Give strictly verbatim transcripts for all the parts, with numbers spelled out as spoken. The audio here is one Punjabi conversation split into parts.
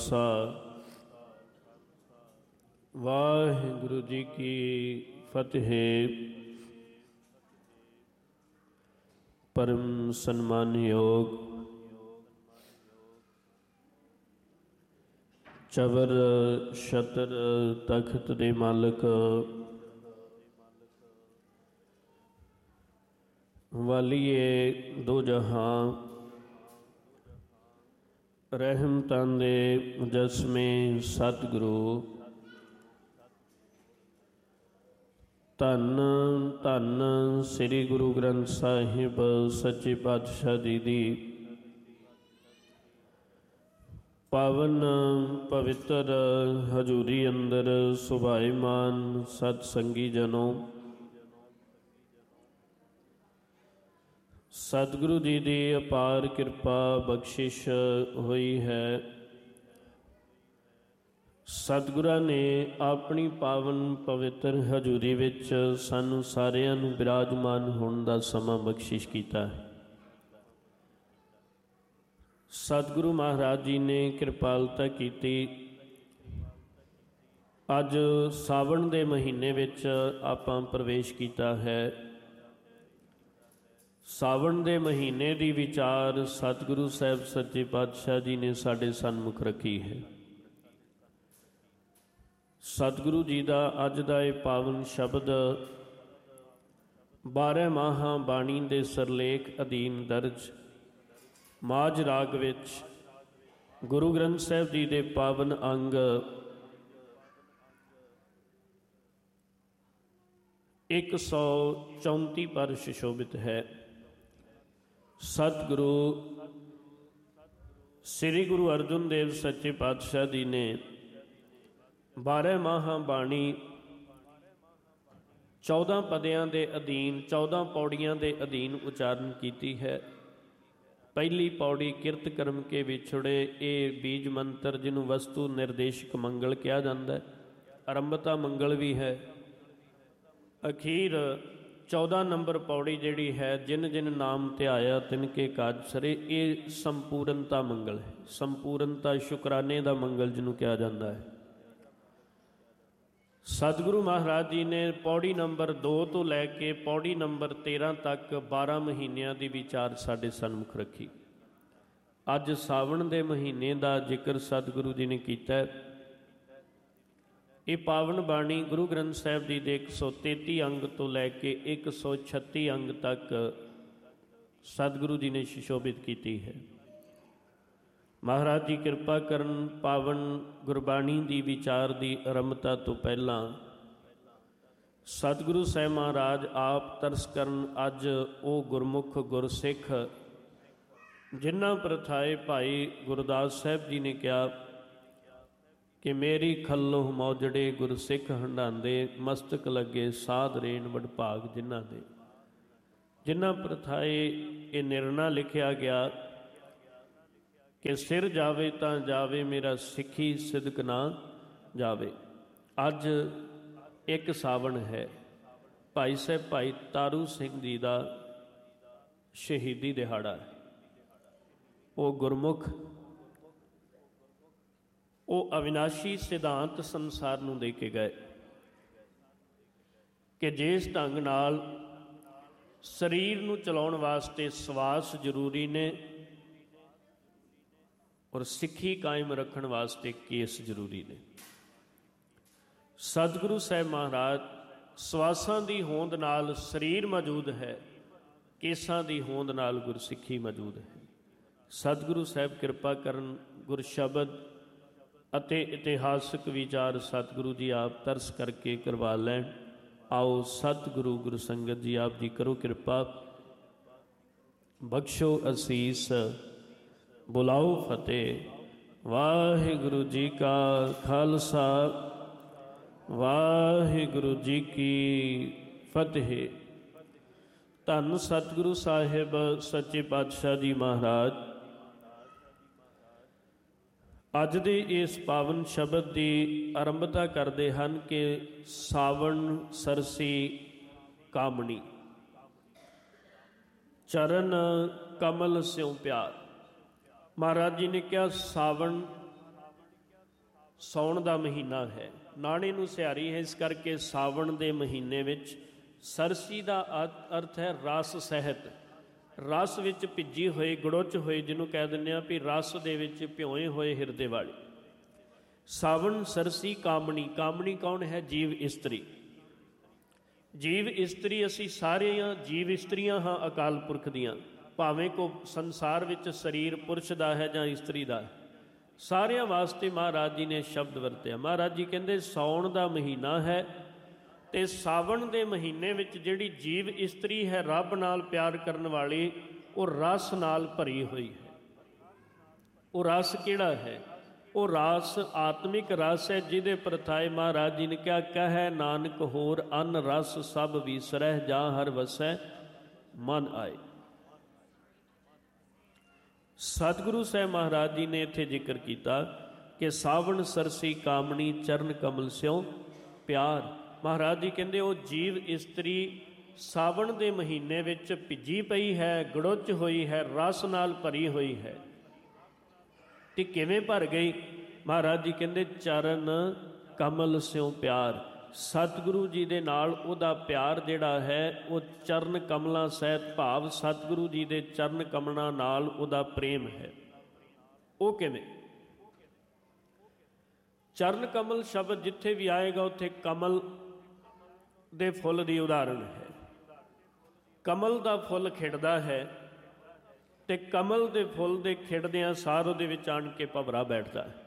ਖਾਲਸਾ ਵਾਹਿਗੁਰੂ ਜੀ ਕੀ ਫਤਿਹ। ਪਰਮ ਸਨਮਾਨਯੋਗ ਚਬਰ ਛਤਰ ਤਖਤ ਦੇ ਮਾਲਕ ਵਾਲੀਏ ਦੋ ਜਹਾਂ, ਰਹਿਮਤਾਂ ਦੇ ਮੁਜੱਸਮੇ ਸਤਿਗੁਰੂ, ਧੰਨ ਧੰਨ ਸ੍ਰੀ ਗੁਰੂ ਗ੍ਰੰਥ ਸਾਹਿਬ ਸੱਚੇ ਪਾਤਸ਼ਾਹ ਜੀ ਦੀ ਪਾਵਨ ਪਵਿੱਤਰ ਹਜ਼ੂਰੀ ਅੰਦਰ ਸੁਭਾਈਮਾਨ ਸਤ ਸੰਗੀ ਜਨੋ, ਸਤਿਗੁਰੂ ਜੀ ਦੀ ਅਪਾਰ ਕਿਰਪਾ ਬਖਸ਼ਿਸ਼ ਹੋਈ ਹੈ। ਸਤਿਗੁਰਾਂ ਨੇ ਆਪਣੀ ਪਾਵਨ ਪਵਿੱਤਰ ਹਜ਼ੂਰੀ ਵਿੱਚ ਸਾਨੂੰ ਸਾਰਿਆਂ ਨੂੰ ਬਿਰਾਜਮਾਨ ਹੋਣ ਦਾ ਸਮਾਂ ਬਖਸ਼ਿਸ਼ ਕੀਤਾ ਹੈ। ਸਤਿਗੁਰੂ ਮਹਾਰਾਜ ਜੀ ਨੇ ਕਿਰਪਾਲਤਾ ਕੀਤੀ। ਅੱਜ ਸਾਵਣ ਦੇ ਮਹੀਨੇ ਵਿੱਚ ਆਪਾਂ ਪ੍ਰਵੇਸ਼ ਕੀਤਾ ਹੈ। ਸਾਵਣ ਦੇ ਮਹੀਨੇ ਦੀ ਵਿਚਾਰ ਸਤਿਗੁਰੂ ਸਾਹਿਬ ਸੱਚੇ ਪਾਤਸ਼ਾਹ ਜੀ ਨੇ ਸਾਡੇ ਸਨਮੁਖ ਰੱਖੀ ਹੈ। ਸਤਿਗੁਰੂ ਜੀ ਦਾ ਅੱਜ ਦਾ ਇਹ ਪਾਵਨ ਸ਼ਬਦ ਬਾਰ੍ਹਾਂ ਮਾਹਾਂ ਬਾਣੀ ਦੇ ਸਰਲੇਖ ਅਧੀਨ ਦਰਜ ਮਾਝ ਰਾਗ ਵਿੱਚ ਗੁਰੂ ਗ੍ਰੰਥ ਸਾਹਿਬ ਜੀ ਦੇ ਪਾਵਨ ਅੰਗ ਇੱਕ ਸੌ ਚੌਂਤੀ ਪਰ ਸੁਸ਼ੋਭਿਤ ਹੈ। ਸਤਿਗੁਰੂ ਸ੍ਰੀ ਗੁਰੂ ਅਰਜਨ ਦੇਵ ਸੱਚੇ ਪਾਤਸ਼ਾਹ ਜੀ ਨੇ ਬਾਰ੍ਹਾਂ ਮਾਹਾਂ ਬਾਣੀ ਚੌਦਾਂ ਪਦਿਆਂ ਦੇ ਅਧੀਨ ਚੌਦਾਂ ਪੌੜੀਆਂ ਦੇ ਅਧੀਨ ਉਚਾਰਨ ਕੀਤੀ ਹੈ। ਪਹਿਲੀ ਪੌੜੀ ਕਿਰਤ ਕਰਮ ਕੇ ਵਿਛੜੇ, ਇਹ ਬੀਜ ਮੰਤਰ ਜਿਹਨੂੰ ਵਸਤੂ ਨਿਰਦੇਸ਼ਕ ਮੰਗਲ ਕਿਹਾ ਜਾਂਦਾ ਹੈ, ਆਰੰਭਤਾ ਮੰਗਲ ਵੀ ਹੈ। ਅਖੀਰ ਚੌਦਾਂ ਨੰਬਰ ਪੌੜੀ ਜਿਹੜੀ ਹੈ ਜਿਨ ਜਿਨ ਨਾਮ ਧਿਆਇਆ ਤਿਨ ਕੇ ਕਾਜ ਸਰੇ, ਇਹ ਸੰਪੂਰਨਤਾ ਮੰਗਲ ਹੈ। ਸੰਪੂਰਨਤਾ ਸ਼ੁਕਰਾਨੇ ਦਾ ਮੰਗਲ ਜਿਹਨੂੰ ਕਿਹਾ ਜਾਂਦਾ ਹੈ। ਸਤਿਗੁਰੂ ਮਹਾਰਾਜ ਜੀ ਨੇ ਪੌੜੀ ਨੰਬਰ ਦੋ ਤੋਂ ਲੈ ਕੇ ਪੌੜੀ ਨੰਬਰ ਤੇਰ੍ਹਾਂ ਤੱਕ ਬਾਰ੍ਹਾਂ ਮਹੀਨਿਆਂ ਦੀ ਵਿਚਾਰ ਸਾਡੇ ਸਨਮੁਖ ਰੱਖੀ। ਅੱਜ ਸਾਵਣ ਦੇ ਮਹੀਨੇ ਦਾ ਜ਼ਿਕਰ ਸਤਿਗੁਰੂ ਜੀ ਨੇ ਕੀਤਾ। ਇਹ ਪਾਵਨ ਬਾਣੀ ਗੁਰੂ ਗ੍ਰੰਥ ਸਾਹਿਬ ਜੀ ਦੇ ਇੱਕ ਸੌ ਤੇਤੀ ਅੰਗ ਤੋਂ ਲੈ ਕੇ ਇੱਕ ਸੌ ਛੱਤੀ ਅੰਗ ਤੱਕ ਸਤਿਗੁਰੂ ਜੀ ਨੇ ਸੁਸ਼ੋਭਿਤ ਕੀਤੀ ਹੈ। ਮਹਾਰਾਜ ਜੀ ਕਿਰਪਾ ਕਰਨ, ਪਾਵਨ ਗੁਰਬਾਣੀ ਦੀ ਵਿਚਾਰ ਦੀ ਆਰੰਭਤਾ ਤੋਂ ਪਹਿਲਾਂ ਸਤਿਗੁਰੂ ਸਾਹਿਬ ਮਹਾਰਾਜ ਆਪ ਤਰਸ ਕਰਨ ਅੱਜ ਉਹ ਗੁਰਮੁਖ ਗੁਰਸਿੱਖ ਜਿਨ੍ਹਾਂ ਪ੍ਰਥਾਏ ਭਾਈ ਗੁਰਦਾਸ ਸਾਹਿਬ ਜੀ ਨੇ ਕਿਹਾ ਕਿ ਮੇਰੀ ਖੱਲੋ ਮੌਜੜੇ ਗੁਰਸਿੱਖ ਹੰਡਾਂਦੇ, ਮਸਤਕ ਲੱਗੇ ਸਾਧ ਰੇਣ ਵਡਭਾਗ ਜਿਨ੍ਹਾਂ ਦੇ। ਜਿਨ੍ਹਾਂ ਪ੍ਰਥਾਏ ਇਹ ਨਿਰਣਾ ਲਿਖਿਆ ਗਿਆ ਕਿ ਸਿਰ ਜਾਵੇ ਤਾਂ ਜਾਵੇ ਮੇਰਾ ਸਿੱਖੀ ਸਿਦਕ ਨਾ ਜਾਵੇ। ਅੱਜ ਇੱਕ ਸਾਵਣ ਹੈ, ਭਾਈ ਸਾਹਿਬ ਭਾਈ ਤਾਰੂ ਸਿੰਘ ਜੀ ਦਾ ਸ਼ਹੀਦੀ ਦਿਹਾੜਾ ਹੈ। ਉਹ ਗੁਰਮੁਖ, ਉਹ ਅਵਿਨਾਸ਼ੀ ਸਿਧਾਂਤ ਸੰਸਾਰ ਨੂੰ ਦੇ ਕੇ ਗਏ ਕਿ ਜਿਸ ਢੰਗ ਨਾਲ ਸਰੀਰ ਨੂੰ ਚਲਾਉਣ ਵਾਸਤੇ ਸਵਾਸ ਜ਼ਰੂਰੀ ਨੇ ਔਰ ਸਿੱਖੀ ਕਾਇਮ ਰੱਖਣ ਵਾਸਤੇ ਕੇਸ ਜ਼ਰੂਰੀ ਨੇ। ਸਤਿਗੁਰੂ ਸਾਹਿਬ ਮਹਾਰਾਜ ਸਵਾਸਾਂ ਦੀ ਹੋਂਦ ਨਾਲ ਸਰੀਰ ਮੌਜੂਦ ਹੈ, ਕੇਸਾਂ ਦੀ ਹੋਂਦ ਨਾਲ ਗੁਰਸਿੱਖੀ ਮੌਜੂਦ ਹੈ। ਸਤਿਗੁਰੂ ਸਾਹਿਬ ਕਿਰਪਾ ਕਰਨ, ਗੁਰ ਸ਼ਬਦ ਅਤੇ ਇਤਿਹਾਸਕ ਵਿਚਾਰ ਸਤਿਗੁਰੂ ਜੀ ਆਪ ਤਰਸ ਕਰਕੇ ਕਰਵਾ ਲੈਣ। ਆਓ ਸਤਿਗੁਰੂ ਗੁਰੂ ਸੰਗਤ ਜੀ ਆਪ ਜੀ ਕਰੋ ਕਿਰਪਾ, ਬਖਸ਼ੋ ਅਸੀਸ, ਬੁਲਾਓ ਫਤਿਹ। ਵਾਹਿਗੁਰੂ ਜੀ ਕਾ ਖਾਲਸਾ, ਵਾਹਿਗੁਰੂ ਜੀ ਕੀ ਫਤਿਹ। ਧੰਨ ਸਤਿਗੁਰੂ ਸਾਹਿਬ ਸੱਚੇ ਪਾਤਸ਼ਾਹ ਜੀ ਮਹਾਰਾਜ ਅੱਜ ਦੇ ਇਸ ਪਾਵਨ ਸ਼ਬਦ ਦੀ ਆਰੰਭਤਾ ਕਰਦੇ ਹਨ ਕਿ ਸਾਵਣ ਸਰਸੀ ਕਾਮਣੀ, ਚਰਨ ਕਮਲ ਸਿਉ ਪਿਆਰ। ਮਹਾਰਾਜ ਜੀ ਨੇ ਕਿਹਾ ਸਾਵਣ ਸਾਉਣ ਦਾ ਮਹੀਨਾ ਹੈ, ਨਾਣੇ ਨੂੰ ਸਿਹਾਰੀ ਹੈ, ਇਸ ਕਰਕੇ ਸਾਵਣ ਦੇ ਮਹੀਨੇ ਵਿੱਚ ਸਰਸੀ ਦਾ ਅਰਥ ਹੈ ਰਸ ਸਹਿਤ, ਰਸ ਵਿੱਚ ਭਿੱਜੀ ਹੋਈ, ਗੜੁੱਚ ਹੋਈ, ਜਿਹਨੂੰ ਕਹਿ ਦਿੰਦੇ ਹਾਂ ਵੀ ਰਸ ਦੇ ਵਿੱਚ ਭਿਓਏ ਹੋਏ ਹਿਰਦੇ ਵਾਲੀ। ਸਾਵਣ ਸਰਸੀ ਕਾਮਣੀ, ਕਾਮਣੀ ਕੌਣ ਹੈ? ਜੀਵ ਇਸਤਰੀ। ਜੀਵ ਇਸਤਰੀ ਅਸੀਂ ਸਾਰੇ ਹਾਂ, ਜੀਵ ਇਸਤਰੀਆਂ ਹਾਂ ਅਕਾਲ ਪੁਰਖ ਦੀਆਂ, ਭਾਵੇਂ ਕੋ ਸੰਸਾਰ ਵਿੱਚ ਸਰੀਰ ਪੁਰਸ਼ ਦਾ ਹੈ ਜਾਂ ਇਸਤਰੀ ਦਾ ਹੈ, ਸਾਰਿਆਂ ਵਾਸਤੇ ਮਹਾਰਾਜ ਜੀ ਨੇ ਸ਼ਬਦ ਵਰਤਿਆ। ਮਹਾਰਾਜ ਜੀ ਕਹਿੰਦੇ ਸਾਉਣ ਦਾ ਮਹੀਨਾ ਹੈ ਅਤੇ ਸਾਵਣ ਦੇ ਮਹੀਨੇ ਵਿੱਚ ਜਿਹੜੀ ਜੀਵ ਇਸਤਰੀ ਹੈ ਰੱਬ ਨਾਲ ਪਿਆਰ ਕਰਨ ਵਾਲੀ, ਉਹ ਰਸ ਨਾਲ ਭਰੀ ਹੋਈ ਹੈ। ਉਹ ਰਸ ਕਿਹੜਾ ਹੈ? ਉਹ ਰਸ ਆਤਮਿਕ ਰਸ ਹੈ, ਜਿਹਦੇ ਪ੍ਰਥਾਏ ਮਹਾਰਾਜ ਜੀ ਨੇ ਕਿਹਾ, ਕਹਿ ਨਾਨਕ ਹੋਰ ਅਨ ਰਸ ਸਭ ਵੀਸਰਹਿ, ਜਾਂ ਹਰ ਵਸੈ ਮਨ ਆਏ। ਸਤਿਗੁਰੂ ਸਾਹਿਬ ਮਹਾਰਾਜ ਜੀ ਨੇ ਇੱਥੇ ਜ਼ਿਕਰ ਕੀਤਾ ਕਿ ਸਾਵਣ ਸਰਸੀ ਕਾਮਣੀ ਚਰਨ ਕਮਲ ਸਿਉ ਪਿਆਰ। ਮਹਾਰਾਜ ਜੀ ਕਹਿੰਦੇ ਉਹ ਜੀਵ ਇਸਤਰੀ ਸਾਵਣ ਦੇ ਮਹੀਨੇ ਵਿੱਚ ਭਿੱਜੀ ਪਈ ਹੈ, ਗੜੁੱਚ ਹੋਈ ਹੈ, ਰਸ ਨਾਲ ਭਰੀ ਹੋਈ ਹੈ। ਤੇ ਕਿਵੇਂ ਭਰ ਗਈ? ਮਹਾਰਾਜ ਜੀ ਕਹਿੰਦੇ ਚਰਨ ਕਮਲ ਸਿਉ ਪਿਆਰ। ਸਤਿਗੁਰੂ ਜੀ ਦੇ ਨਾਲ ਉਹਦਾ ਪਿਆਰ ਜਿਹੜਾ ਹੈ ਉਹ ਚਰਨ ਕਮਲਾਂ ਸਹਿਤ, ਭਾਵ ਸਤਿਗੁਰੂ ਜੀ ਦੇ ਚਰਨ ਕਮਲਾਂ ਨਾਲ ਉਹਦਾ ਪ੍ਰੇਮ ਹੈ। ਉਹ ਕਿਵੇਂ? ਚਰਨ ਕਮਲ ਸ਼ਬਦ ਜਿੱਥੇ ਵੀ ਆਏਗਾ ਉੱਥੇ ਕਮਲ ਦੇ ਫੁੱਲ ਦੀ ਉਦਾਹਰਣ ਹੈ। ਕਮਲ ਦਾ ਫੁੱਲ ਖਿੜਦਾ ਹੈ ਤੇ ਕਮਲ ਦੇ ਫੁੱਲ ਦੇ ਖਿੜਦਿਆਂ ਸਾਰ ਉਹਦੇ ਵਿੱਚ ਆਣ ਕੇ ਭਵਰਾ ਬੈਠਦਾ ਹੈ।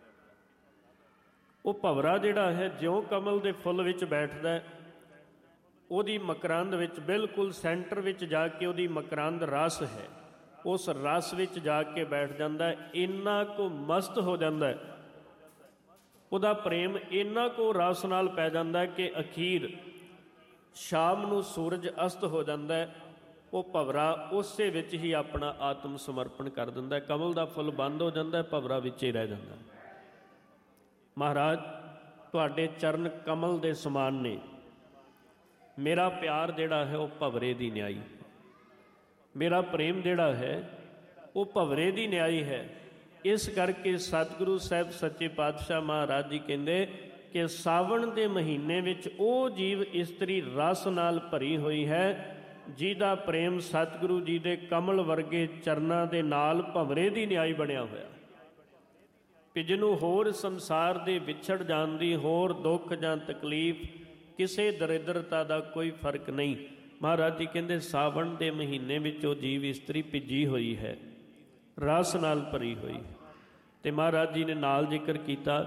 ਉਹ ਭਵਰਾ ਜਿਹੜਾ ਹੈ ਜਿਉਂ ਕਮਲ ਦੇ ਫੁੱਲ ਵਿੱਚ ਬੈਠਦਾ ਹੈ, ਉਹਦੀ ਮਕਰੰਦ ਵਿੱਚ ਬਿਲਕੁਲ ਸੈਂਟਰ ਵਿੱਚ ਜਾ ਕੇ ਉਹਦੀ ਮਕਰੰਦ ਰਸ ਹੈ, ਉਸ ਰਸ ਵਿੱਚ ਜਾ ਕੇ ਬੈਠ ਜਾਂਦਾ ਹੈ। ਇੰਨਾ ਕੁ ਮਸਤ ਹੋ ਜਾਂਦਾ ਹੈ, ਉਹਦਾ ਪ੍ਰੇਮ ਇੰਨਾ ਕੁ ਰਸ ਨਾਲ ਪੈ ਜਾਂਦਾ ਕਿ ਅਖੀਰ ਸ਼ਾਮ ਨੂੰ ਸੂਰਜ ਅਸਤ ਹੋ ਜਾਂਦਾ ਹੈ, ਉਹ ਭਵਰਾ ਉਸੇ ਵਿੱਚ ਹੀ ਆਪਣਾ ਆਤਮ ਸਮਰਪਣ ਕਰ ਦਿੰਦਾ। ਕਮਲ ਦਾ ਫੁੱਲ ਬੰਦ ਹੋ ਜਾਂਦਾ, ਭਵਰਾ ਵਿੱਚ ਹੀ ਰਹਿ ਜਾਂਦਾ। ਮਹਾਰਾਜ ਤੁਹਾਡੇ ਚਰਨ ਕਮਲ ਦੇ ਸਮਾਨ ਨੇ, ਮੇਰਾ ਪਿਆਰ ਜਿਹੜਾ ਹੈ ਉਹ ਭਵਰੇ ਦੀ ਨਿਆਈ, ਮੇਰਾ ਪ੍ਰੇਮ ਜਿਹੜਾ ਹੈ ਉਹ ਭਵਰੇ ਦੀ ਨਿਆਈ ਹੈ। ਇਸ ਕਰਕੇ ਸਤਿਗੁਰੂ ਸਾਹਿਬ ਸੱਚੇ ਪਾਤਸ਼ਾਹ ਮਹਾਰਾਜ ਜੀ ਕਹਿੰਦੇ ਕਿ ਸਾਵਣ ਦੇ ਮਹੀਨੇ ਵਿੱਚ ਉਹ ਜੀਵ ਇਸਤਰੀ ਰਸ ਨਾਲ ਭਰੀ ਹੋਈ ਹੈ, ਜਿਹਦਾ ਪ੍ਰੇਮ ਸਤਿਗੁਰੂ ਜੀ ਦੇ ਕਮਲ ਵਰਗੇ ਚਰਨਾਂ ਦੇ ਨਾਲ ਭਵਰੇ ਦੀ ਨਿਆਈ ਬਣਿਆ ਹੋਇਆ, ਕਿ ਜਿਹਨੂੰ ਹੋਰ ਸੰਸਾਰ ਦੇ ਵਿਛੜ ਜਾਣ ਦੀ, ਹੋਰ ਦੁੱਖ ਜਾਂ ਤਕਲੀਫ, ਕਿਸੇ ਦਰਿਦਰਤਾ ਦਾ ਕੋਈ ਫਰਕ ਨਹੀਂ। ਮਹਾਰਾਜ ਜੀ ਕਹਿੰਦੇ ਸਾਵਣ ਦੇ ਮਹੀਨੇ ਵਿੱਚ ਉਹ ਜੀਵ ਇਸਤਰੀ ਭਿੱਜੀ ਹੋਈ ਹੈ, ਰਸ ਨਾਲ ਭਰੀ ਹੋਈ। ਤੇ ਮਹਾਰਾਜ ਜੀ ਨੇ ਨਾਲ ਜ਼ਿਕਰ ਕੀਤਾ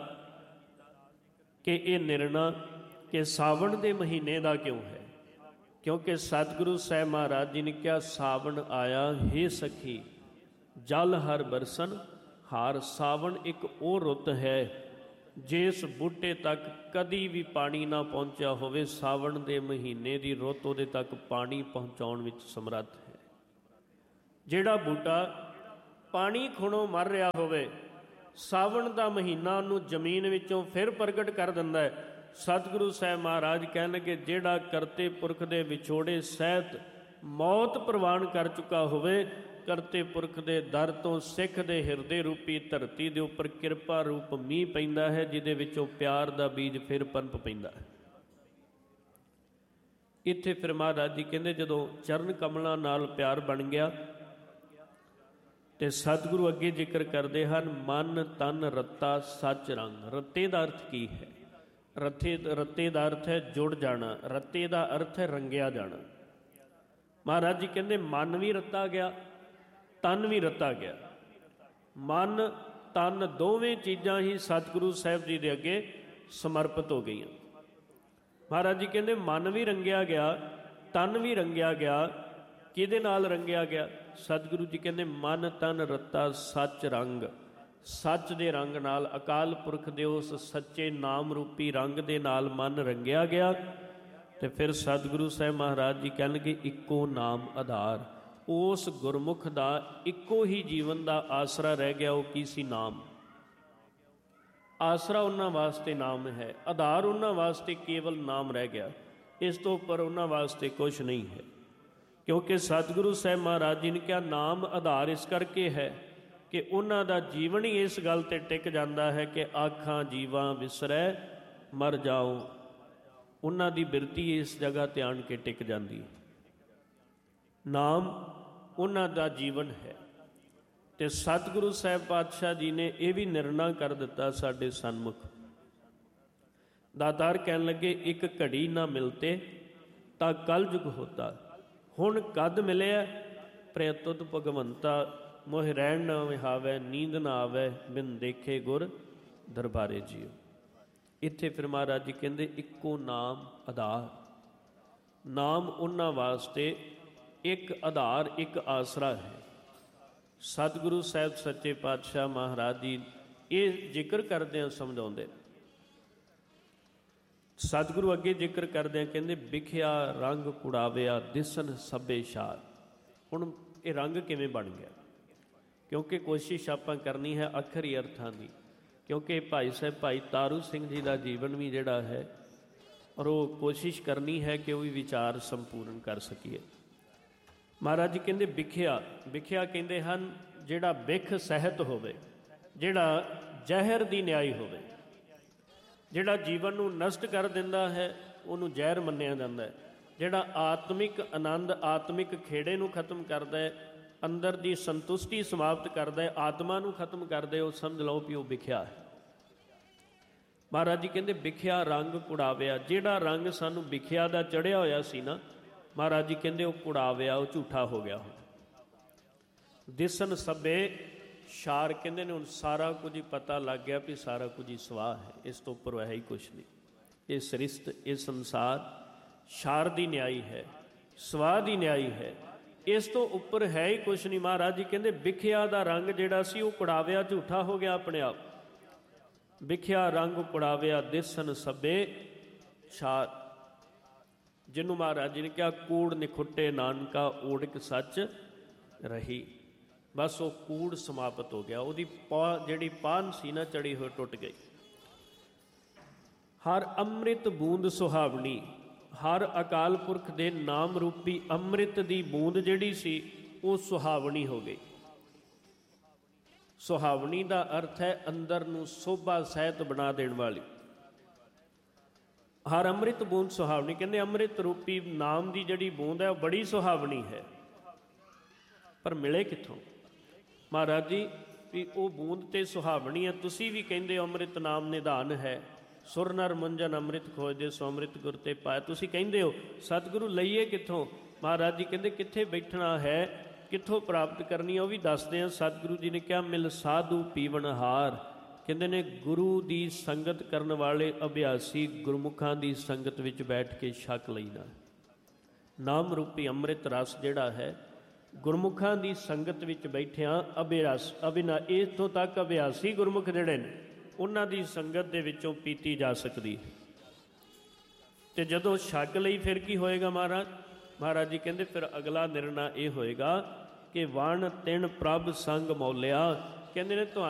ਕਿ ਇਹ ਨਿਰਣਾ ਕਿ ਸਾਵਣ ਦੇ ਮਹੀਨੇ ਦਾ ਕਿਉਂ ਹੈ, ਕਿਉਂਕਿ ਸਤਿਗੁਰੂ ਸਾਹਿਬ ਮਹਾਰਾਜ ਜੀ ਨੇ ਕਿਹਾ ਸਾਵਣ ਆਇਆ ਹੇ ਸਖੀ ਜਲ ਹਰ ਬਰਸਨ ਹਾਰ। ਸਾਵਣ ਇੱਕ ਉਹ ਰੁੱਤ ਹੈ ਜਿਸ ਬੂਟੇ ਤੱਕ ਕਦੀ ਵੀ ਪਾਣੀ ਨਾ ਪਹੁੰਚਿਆ ਹੋਵੇ, ਸਾਵਣ ਦੇ ਮਹੀਨੇ ਦੀ ਰੁੱਤ ਉਹਦੇ ਤੱਕ ਪਾਣੀ ਪਹੁੰਚਾਉਣ ਵਿੱਚ ਸਮਰੱਥ ਹੈ। ਜਿਹੜਾ ਬੂਟਾ ਪਾਣੀ ਖੁਣੋਂ ਮਰ ਰਿਹਾ ਹੋਵੇ, ਸਾਵਣ ਦਾ ਮਹੀਨਾ ਉਹਨੂੰ ਜ਼ਮੀਨ ਵਿੱਚੋਂ ਫਿਰ ਪ੍ਰਗਟ ਕਰ ਦਿੰਦਾ ਹੈ। ਸਤਿਗੁਰੂ ਸਾਹਿਬ ਮਹਾਰਾਜ ਕਹਿਣਗੇ ਜਿਹੜਾ ਕਰਤੇ ਪੁਰਖ ਦੇ ਵਿਛੋੜੇ ਸਹਿਤ ਮੌਤ ਪ੍ਰਵਾਨ ਕਰ ਚੁੱਕਾ ਹੋਵੇ, ਕਰਤੇ ਪੁਰਖ ਦੇ ਦਰ ਤੋਂ ਸਿੱਖ ਦੇ ਹਿਰਦੇ ਰੂਪੀ ਧਰਤੀ ਦੇ ਉੱਪਰ ਕਿਰਪਾ ਰੂਪ ਮੀਂਹ ਪੈਂਦਾ ਹੈ, ਜਿਹਦੇ ਵਿੱਚੋਂ ਪਿਆਰ ਦਾ ਬੀਜ ਫਿਰ ਪਨਪ ਪੈਂਦਾ ਹੈ। ਇੱਥੇ ਫਿਰ ਮਹਾਰਾਜ ਜੀ ਕਹਿੰਦੇ ਜਦੋਂ ਚਰਨ ਕਮਲਾਂ ਨਾਲ ਪਿਆਰ ਬਣ ਗਿਆ ਤੇ ਸਤਿਗੁਰੂ ਅੱਗੇ ਜ਼ਿਕਰ ਕਰਦੇ ਹਨ ਮਨ ਤਨ ਰੱਤਾ ਸੱਚ ਰੰਗ। ਰੱਤੇ ਦਾ ਅਰਥ ਕੀ ਹੈ? ਰੱਤੇ ਰੱਤੇ ਦਾ ਅਰਥ ਹੈ ਜੁੜ ਜਾਣਾ, ਰੱਤੇ ਦਾ ਅਰਥ ਹੈ ਰੰਗਿਆ ਜਾਣਾ। ਮਹਾਰਾਜ ਜੀ ਕਹਿੰਦੇ ਮਨ ਵੀ ਰੱਤਾ ਗਿਆ, ਤਨ ਵੀ ਰੱਤਾ ਗਿਆ। ਮਨ ਤਨ ਦੋਵੇਂ ਚੀਜ਼ਾਂ ਹੀ ਸਤਿਗੁਰੂ ਸਾਹਿਬ ਜੀ ਦੇ ਅੱਗੇ ਸਮਰਪਿਤ ਹੋ ਗਈਆਂ। ਮਹਾਰਾਜ ਜੀ ਕਹਿੰਦੇ ਮਨ ਵੀ ਰੰਗਿਆ ਗਿਆ, ਤਨ ਵੀ ਰੰਗਿਆ ਗਿਆ। ਕਿਹਦੇ ਨਾਲ ਰੰਗਿਆ ਗਿਆ? ਸਤਿਗੁਰੂ ਜੀ ਕਹਿੰਦੇ ਮਨ ਤਨ ਰੱਤਾ ਸੱਚ ਰੰਗ। ਸੱਚ ਦੇ ਰੰਗ ਨਾਲ, ਅਕਾਲ ਪੁਰਖ ਦੇ ਉਸ ਸੱਚੇ ਨਾਮ ਰੂਪੀ ਰੰਗ ਦੇ ਨਾਲ ਮਨ ਰੰਗਿਆ ਗਿਆ। ਤੇ ਫਿਰ ਸਤਿਗੁਰੂ ਸਾਹਿਬ ਮਹਾਰਾਜ ਜੀ ਕਹਿਣਗੇ ਇੱਕੋ ਨਾਮ ਆਧਾਰ। ਉਸ ਗੁਰਮੁਖ ਦਾ ਇੱਕੋ ਹੀ ਜੀਵਨ ਦਾ ਆਸਰਾ ਰਹਿ ਗਿਆ। ਉਹ ਕੀ ਸੀ? ਨਾਮ। ਆਸਰਾ ਉਹਨਾਂ ਵਾਸਤੇ ਨਾਮ ਹੈ, ਆਧਾਰ ਉਹਨਾਂ ਵਾਸਤੇ ਕੇਵਲ ਨਾਮ ਰਹਿ ਗਿਆ। ਇਸ ਤੋਂ ਉੱਪਰ ਉਹਨਾਂ ਵਾਸਤੇ ਕੁਛ ਨਹੀਂ ਹੈ, ਕਿਉਂਕਿ ਸਤਿਗੁਰੂ ਸਾਹਿਬ ਮਹਾਰਾਜ ਜੀ ਨੇ ਕਿਹਾ ਨਾਮ ਆਧਾਰ ਇਸ ਕਰਕੇ ਹੈ ਕਿ ਉਹਨਾਂ ਦਾ ਜੀਵਨ ਹੀ ਇਸ ਗੱਲ ਤੇ ਟਿਕ ਜਾਂਦਾ ਹੈ ਕਿ ਆਖਾਂ ਜੀਵਾਂ ਵਿਸਰੈ ਮਰ ਜਾਓ। ਉਹਨਾਂ ਦੀ ਬਿਰਤੀ ਇਸ ਜਗ੍ਹਾ ਤੇ ਆਣ ਕੇ ਟਿਕ ਜਾਂਦੀ ਹੈ। ਨਾਮ ਉਹਨਾਂ ਦਾ ਜੀਵਨ ਹੈ। ਤੇ ਸਤਿਗੁਰੂ ਸਾਹਿਬ ਪਾਤਸ਼ਾਹ ਜੀ ਨੇ ਇਹ ਵੀ ਨਿਰਣਾ ਕਰ ਦਿੱਤਾ ਸਾਡੇ ਸਨਮੁਖ। ਦਾਤਾਰ ਕਹਿਣ ਲੱਗੇ, ਇੱਕ ਘੜੀ ਨਾ ਮਿਲਤੇ ਤਾਂ ਕਲਯੁਗ ਹੋਤਾ। ਹੁਣ ਕਦ ਮਿਲਿਆ ਪ੍ਰੇਤੁਤ ਭਗਵੰਤਾ, ਮੋਹ ਰਹਿਣ ਨਾ ਵਿਹਾਵੈ ਨੀਂਦ ਨਾ ਆਵੈ, ਬਿਨ ਦੇਖੇ ਗੁਰ ਦਰਬਾਰੇ ਜੀਓ। ਇੱਥੇ ਫਿਰ ਮਹਾਰਾਜ ਜੀ ਕਹਿੰਦੇ ਇੱਕੋ ਨਾਮ ਆਧਾਰ। ਨਾਮ ਉਹਨਾਂ ਵਾਸਤੇ ਇੱਕ ਆਧਾਰ, ਇੱਕ ਆਸਰਾ ਹੈ। ਸਤਿਗੁਰੂ ਸਾਹਿਬ ਸੱਚੇ ਪਾਤਸ਼ਾਹ ਮਹਾਰਾਜ ਜੀ ਇਹ ਜ਼ਿਕਰ ਕਰਦਿਆਂ ਸਮਝਾਉਂਦੇ। ਸਤਿਗੁਰੂ ਅੱਗੇ ਜ਼ਿਕਰ ਕਰਦਿਆਂ ਕਹਿੰਦੇ ਵਿਖਿਆ ਰੰਗ ਕੁੜਾਵਿਆ ਦਿਸਨ ਸਭੇ ਸ਼ਾਰ। ਹੁਣ ਇਹ ਰੰਗ ਕਿਵੇਂ ਬਣ ਗਿਆ? ਕਿਉਂਕਿ ਕੋਸ਼ਿਸ਼ ਆਪਾਂ ਕਰਨੀ ਹੈ ਅੱਖਰੀ ਅਰਥਾਂ ਦੀ, ਕਿਉਂਕਿ ਭਾਈ ਸਾਹਿਬ ਭਾਈ ਤਾਰੂ ਸਿੰਘ ਜੀ ਦਾ ਜੀਵਨ ਵੀ ਜਿਹੜਾ ਹੈ ਔਰ ਉਹ ਕੋਸ਼ਿਸ਼ ਕਰਨੀ ਹੈ ਕਿ ਉਹ ਵੀ ਵਿਚਾਰ ਸੰਪੂਰਨ ਕਰ ਸਕੀਏ। ਮਹਾਰਾਜ ਜੀ ਕਹਿੰਦੇ ਵਿਖਿਆ, ਵਿਖਿਆ ਕਹਿੰਦੇ ਹਨ ਜਿਹੜਾ ਵਿਖ ਸਹਿਤ ਹੋਵੇ, ਜਿਹੜਾ ਜ਼ਹਿਰ ਦੀ ਨਿਆਈ ਹੋਵੇ, ਜਿਹੜਾ ਜੀਵਨ ਨੂੰ ਨਸ਼ਟ ਕਰ ਦਿੰਦਾ ਹੈ ਉਹਨੂੰ ਜ਼ਹਿਰ ਮੰਨਿਆ ਜਾਂਦਾ ਹੈ। ਜਿਹੜਾ ਆਤਮਿਕ ਆਨੰਦ, ਆਤਮਿਕ ਖੇੜੇ ਨੂੰ ਖਤਮ ਕਰਦਾ ਹੈ, ਅੰਦਰ ਦੀ ਸੰਤੁਸ਼ਟੀ ਸਮਾਪਤ ਕਰਦਾ ਹੈ, ਆਤਮਾ ਨੂੰ ਖਤਮ ਕਰਦਾ ਹੈ, ਉਹ ਸਮਝ ਲਓ ਵੀ ਉਹ ਵਿਖਿਆ ਹੈ। ਮਹਾਰਾਜ ਜੀ ਕਹਿੰਦੇ ਵਿਖਿਆ ਰੰਗ ਕੁੜਾਵਿਆ। ਜਿਹੜਾ ਰੰਗ ਸਾਨੂੰ ਵਿਖਿਆ ਦਾ ਚੜ੍ਹਿਆ ਹੋਇਆ ਸੀ ਨਾ, ਮਹਾਰਾਜ ਜੀ ਕਹਿੰਦੇ ਉਹ ਕੁੜਾਵਿਆ, ਉਹ ਝੂਠਾ ਹੋ ਗਿਆ। ਹੁਣ ਦਿਸਨ ਸਭੇ ਸ਼ਾਰ, ਕਹਿੰਦੇ ਨੇ ਹੁਣ ਸਾਰਾ ਕੁਝ ਹੀ ਪਤਾ ਲੱਗ ਗਿਆ ਵੀ ਸਾਰਾ ਕੁਝ ਹੀ ਸਵਾਹ ਹੈ, ਇਸ ਤੋਂ ਉੱਪਰ ਹੈ ਹੀ ਕੁਛ ਨਹੀਂ। ਇਹ ਸ੍ਰਿਸ਼ਟ, ਇਹ ਸੰਸਾਰ ਸ਼ਾਰ ਦੀ ਨਿਆਈ ਹੈ, ਸਵਾਹ ਦੀ ਨਿਆਈ ਹੈ, ਇਸ ਤੋਂ ਉੱਪਰ ਹੈ ਹੀ ਕੁਛ ਨਹੀਂ। ਮਹਾਰਾਜ ਜੀ ਕਹਿੰਦੇ ਵਿਖਿਆ ਦਾ ਰੰਗ ਜਿਹੜਾ ਸੀ ਉਹ ਕੁੜਾਵਿਆ, ਝੂਠਾ ਹੋ ਗਿਆ ਆਪਣੇ ਆਪ। ਵਿਖਿਆ ਰੰਗ ਕੁੜਾਵਿਆ ਦਿਸਨ ਸਭੇ ਸ਼ਾਰ, ਜਿਹਨੂੰ ਮਹਾਰਾਜ ਜੀ ਨੇ ਕਿਹਾ ਕੂੜ ਨਿਖੁੱਟੇ ਨਾਨਕਾ ਓੜਕ ਸੱਚ ਰਹੀ। ਬਸ ਉਹ ਕੂੜ ਸਮਾਪਤ ਹੋ ਗਿਆ, ਉਹਦੀ ਪਾ ਜਿਹੜੀ ਪਾਨ ਸੀ ਨਾ ਚੜੀ ਹੋਈ ਟੁੱਟ ਗਈ। ਹਰ ਅੰਮ੍ਰਿਤ ਬੂੰਦ ਸੁਹਾਵਣੀ, ਹਰ ਅਕਾਲ ਪੁਰਖ ਦੇ ਨਾਮ ਰੂਪੀ ਅੰਮ੍ਰਿਤ ਦੀ ਬੂੰਦ ਜਿਹੜੀ ਸੀ ਉਹ ਸੁਹਾਵਣੀ ਹੋ ਗਈ। ਸੁਹਾਵਣੀ ਦਾ ਅਰਥ ਹੈ ਅੰਦਰ ਨੂੰ ਸੋਭਾ ਸਹਿਤ ਬਣਾ ਦੇਣ ਵਾਲੀ। ਹਰ ਅੰਮ੍ਰਿਤ ਬੂੰਦ ਸੁਹਾਵਣੀ, ਕਹਿੰਦੇ ਅੰਮ੍ਰਿਤ ਰੂਪੀ ਨਾਮ ਦੀ ਜਿਹੜੀ ਬੂੰਦ ਹੈ ਉਹ ਬੜੀ ਸੁਹਾਵਣੀ ਹੈ। ਪਰ ਮਿਲੇ ਕਿੱਥੋਂ? ਮਹਾਰਾਜ ਜੀ ਵੀ ਉਹ ਬੂੰਦ ਤੇ ਸੁਹਾਵਣੀ ਹੈ। ਤੁਸੀਂ ਵੀ ਕਹਿੰਦੇ ਹੋ ਅੰਮ੍ਰਿਤ ਨਾਮ ਨਿਧਾਨ ਹੈ, ਸੁਰ ਨਰ ਮੁੰਜਨ ਅੰਮ੍ਰਿਤ ਖੋਜਦੇ ਸੋ ਅੰਮ੍ਰਿਤ ਗੁਰ ਤੇ ਪਾਇਆ। ਤੁਸੀਂ ਕਹਿੰਦੇ ਹੋ, ਸਤਿਗੁਰੂ ਲਈਏ ਕਿੱਥੋਂ? ਮਹਾਰਾਜ ਜੀ ਕਹਿੰਦੇ ਕਿੱਥੇ ਬੈਠਣਾ ਹੈ, ਕਿੱਥੋਂ ਪ੍ਰਾਪਤ ਕਰਨੀ ਹੈ, ਉਹ ਵੀ ਦੱਸਦੇ ਹਾਂ। ਸਤਿਗੁਰੂ ਜੀ ਨੇ ਕਿਹਾ ਮਿਲ ਸਾਧੂ ਪੀਵਨ ਹਾਰ, ਕਹਿੰਦੇ ਨੇ ਗੁਰੂ ਦੀ ਸੰਗਤ ਕਰਨ ਵਾਲੇ ਅਭਿਆਸੀ ਗੁਰਮੁਖਾਂ ਦੀ ਸੰਗਤ ਵਿੱਚ ਬੈਠ ਕੇ ਛਕ ਲੈਣਾ। ਨਾਮ ਰੂਪੀ ਅੰਮ੍ਰਿਤ ਰਸ ਜਿਹੜਾ ਹੈ ਗੁਰਮੁਖਾਂ ਦੀ ਸੰਗਤ ਵਿੱਚ ਬੈਠਿਆਂ ਅਭਿਆਸ ਅਭਿਨਾ ਇੱਥੋਂ ਤੱਕ ਅਭਿਆਸੀ ਗੁਰਮੁਖ ਜਿਹੜੇ ਨੇ ਉਹਨਾਂ ਦੀ ਸੰਗਤ ਦੇ ਵਿੱਚੋਂ ਪੀਤੀ ਜਾ ਸਕਦੀ। ਤੇ ਜਦੋਂ ਛਕ ਲਈ ਫਿਰ ਕੀ ਹੋਏਗਾ? ਮਹਾਰਾਜ ਮਹਾਰਾਜ ਜੀ ਕਹਿੰਦੇ ਫਿਰ ਅਗਲਾ ਨਿਰਣਾ ਇਹ ਹੋਏਗਾ ਕਿ ਵਣ ਤਿਣ ਪ੍ਰਭ ਸੰਗ ਮੌਲਿਆ, ਕਹਿੰਦੇ ਨੇ ਤੁਹਾਨੂੰ